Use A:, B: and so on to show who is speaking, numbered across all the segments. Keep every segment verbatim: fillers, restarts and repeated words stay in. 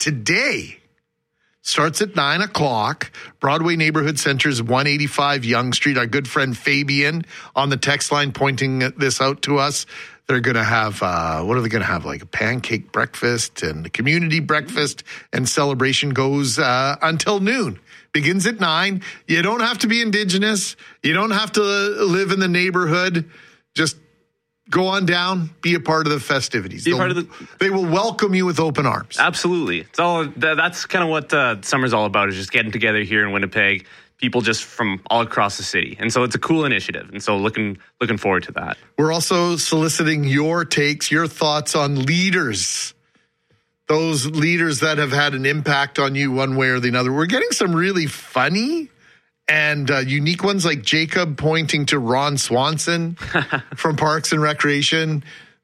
A: today. Starts at nine o'clock. Broadway Neighborhood Center's one eighty-five Yonge Street. Our good friend Fabian on the text line pointing this out to us. They're going to have, uh, what are they going to have? Like a pancake breakfast and a community breakfast, and celebration goes uh, until noon. Begins at nine. You don't have to be Indigenous. You don't have to live in the neighborhood. Just go on down, be a part of the festivities.
B: Be a part of the-
A: they will welcome you with open arms.
B: Absolutely. It's all that, that's kind of what uh, summer's all about, is just getting together here in Winnipeg, people just from all across the city. And so it's a cool initiative. And so looking looking forward to that.
A: We're also soliciting your takes, your thoughts on leaders. Those leaders that have had an impact on you one way or the other. We're getting some really funny and uh, unique ones, like Jacob pointing to Ron Swanson from Parks and Recreation.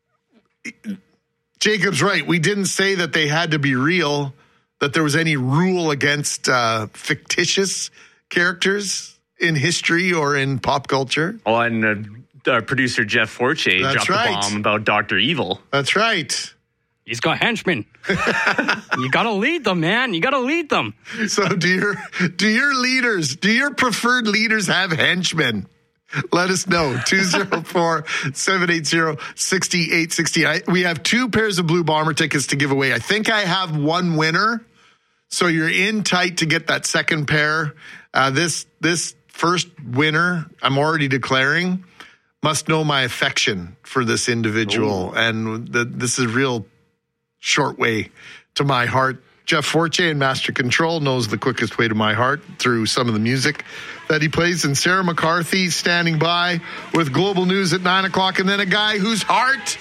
A: Jacob's right. We didn't say that they had to be real, that there was any rule against uh, fictitious characters in history or in pop culture.
B: Oh, and uh, our producer Jeff Forche
A: That's
B: dropped
A: right.
B: the bomb about Doctor Evil.
A: That's right.
C: He's got henchmen. You got to lead them, man. You got to lead them.
A: So do your do your leaders, do your preferred leaders have henchmen? Let us know. two oh four, seven eight zero, six eight six zero. We have two pairs of Blue Bomber tickets to give away. I think I have one winner. So you're in tight to get that second pair. Uh, this this first winner, I'm already declaring, must know my affection for this individual. Ooh. And the, this is real short way to my heart. Jeff Forche in Master Control knows the quickest way to my heart through some of the music that he plays. And Sarah McCarthy standing by with Global News at nine o'clock. And then a guy whose heart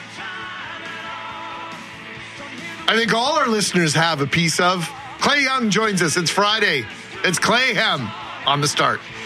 A: I think all our listeners have a piece of. Clay Young joins us. It's Friday. It's Clayham on the start.